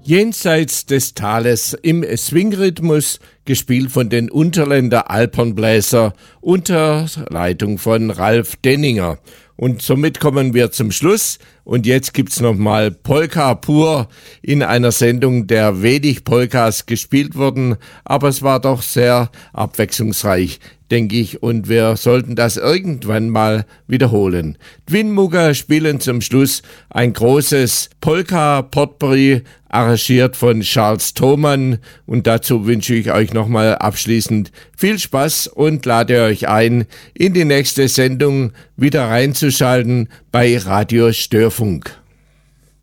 Jenseits des Tales im Swingrhythmus, gespielt von den Unterländer Alphornbläser unter Leitung von Ralf Denninger. Und somit kommen wir zum Schluss. Und jetzt gibt's nochmal Polka pur in einer Sendung, der wenig Polkas gespielt wurden. Aber es war doch sehr abwechslungsreich, denke ich. Und wir sollten das irgendwann mal wiederholen. Twin Mugger spielen zum Schluss ein großes Polka-Potpourri, arrangiert von Charles Thoman. Und dazu wünsche ich euch nochmal abschließend viel Spaß und lade euch ein, in die nächste Sendung wieder reinzuschalten bei Radio Störfunk.